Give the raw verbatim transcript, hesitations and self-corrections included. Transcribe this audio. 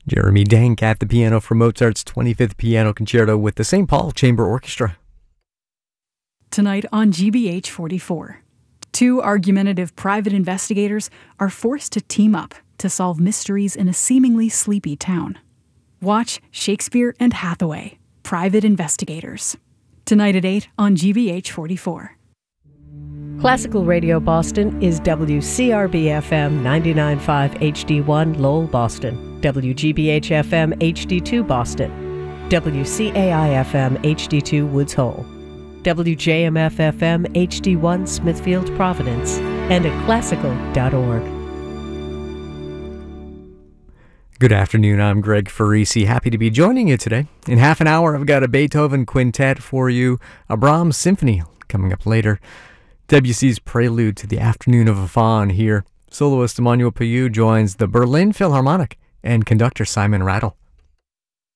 Jeremy Denk at the piano for Mozart's twenty-fifth Piano Concerto with the Saint Paul Chamber Orchestra. Tonight on G B H forty-four, two argumentative private investigators are forced to team up to solve mysteries in a seemingly sleepy town. Watch Shakespeare and Hathaway, Private Investigators. Tonight at eight on G B H forty-four. Classical Radio Boston is W C R B F M ninety-nine point five H D one Lowell, Boston, W G B H F M H D two Boston, W C A I F M H D two Woods Hole, W J M F F M H D one Smithfield, Providence, and at classical dot org. Good afternoon, I'm Greg Farisi. Happy to be joining you today. In half an hour, I've got a Beethoven quintet for you, a Brahms symphony coming up later, Debussy's prelude to the Afternoon of a Faun here. Soloist Emmanuel Payou joins the Berlin Philharmonic and conductor Simon Rattle.